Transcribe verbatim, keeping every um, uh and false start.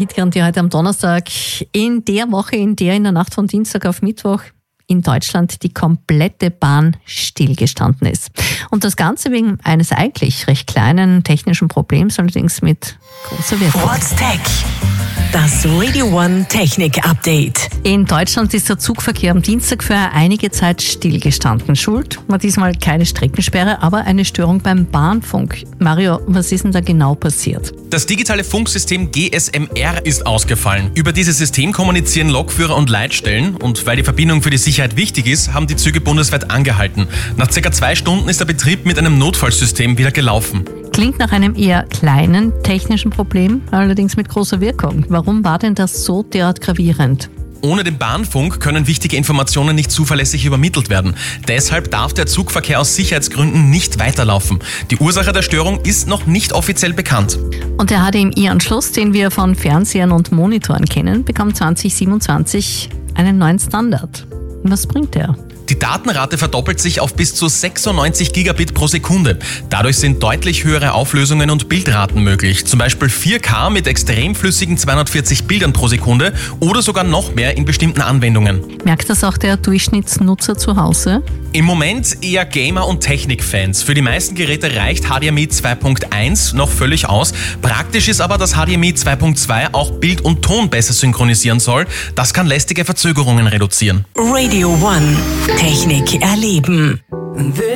Hitgarantie heute am Donnerstag. In der Woche, in der in der Nacht von Dienstag auf Mittwoch in Deutschland die komplette Bahn stillgestanden ist. Und das Ganze wegen eines eigentlich recht kleinen technischen Problems, allerdings mit großer Wirkung. What's Tech? Das Radio One Technik Update. In Deutschland ist der Zugverkehr am Dienstag für einige Zeit stillgestanden. Schuld war diesmal keine Streckensperre, aber eine Störung beim Bahnfunk. Mario, was ist denn da genau passiert? Das digitale Funksystem G S M R ist ausgefallen. Über dieses System kommunizieren Lokführer und Leitstellen. Und weil die Verbindung für die Sicherheit wichtig ist, haben die Züge bundesweit angehalten. Nach circa zwei Stunden ist der Betrieb mit einem Notfallsystem wieder gelaufen. Klingt nach einem eher kleinen technischen Problem, allerdings mit großer Wirkung. Warum war denn das so derart gravierend? Ohne den Bahnfunk können wichtige Informationen nicht zuverlässig übermittelt werden. Deshalb darf der Zugverkehr aus Sicherheitsgründen nicht weiterlaufen. Die Ursache der Störung ist noch nicht offiziell bekannt. Und der H D M I-Anschluss, den wir von Fernsehern und Monitoren kennen, bekommt zwanzig siebenundzwanzig einen neuen Standard. Was bringt der? Die Datenrate verdoppelt sich auf bis zu sechsundneunzig Gigabit pro Sekunde. Dadurch sind deutlich höhere Auflösungen und Bildraten möglich. Zum Beispiel vier K mit extrem flüssigen zweihundertvierzig Bildern pro Sekunde oder sogar noch mehr in bestimmten Anwendungen. Merkt das auch der Durchschnittsnutzer zu Hause? Im Moment eher Gamer- und Technikfans. Für die meisten Geräte reicht H D M I zwei Punkt eins noch völlig aus. Praktisch ist aber, dass H D M I zwei Punkt zwei auch Bild und Ton besser synchronisieren soll. Das kann lästige Verzögerungen reduzieren. Radio One Technik erleben.